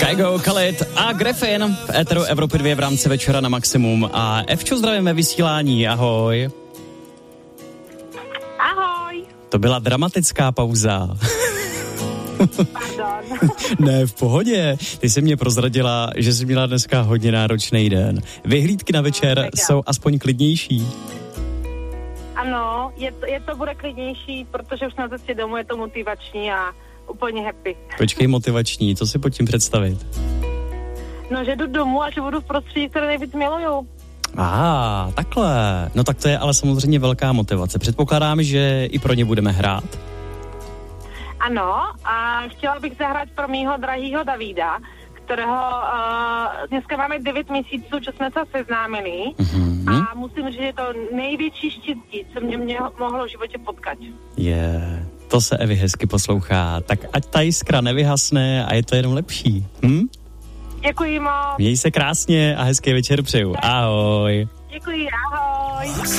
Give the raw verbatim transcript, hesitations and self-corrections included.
Ego, Khalid a Griffin v éteru Evropy dva v rámci Večera na maximum. A Evču zdravíme vysílání, ahoj. Ahoj. To byla dramatická pauza. Pardon. Ne, v pohodě. Ty jsi mě prozradila, že jsi měla dneska hodně náročný den. Vyhlídky na večer no, jsou aspoň klidnější. Ano, je to, je to bude klidnější, protože už na cestě domů je to motivační a úplně happy. Počkej, motivační, co si pod tím představit? No, že jdu domů a že budu v prostředí, které nejvíc miluju. Aha, takhle. No tak to je ale samozřejmě velká motivace. Předpokládám, že i pro ně budeme hrát. Ano, a chtěla bych zahrát pro mýho drahýho Davída, kterého uh, dneska máme devět měsíců, co jsme se seznámili. Mm-hmm. A musím říct, že je to největší štěstí, co mě, mě mohlo v životě potkat. Je, yeah, to se Evi hezky poslouchá. Tak ať ta jiskra nevyhasne a je to jenom lepší. Hm? Děkuji moc. Měj se krásně a hezký večer přeju. Ahoj. Děkuji, ahoj.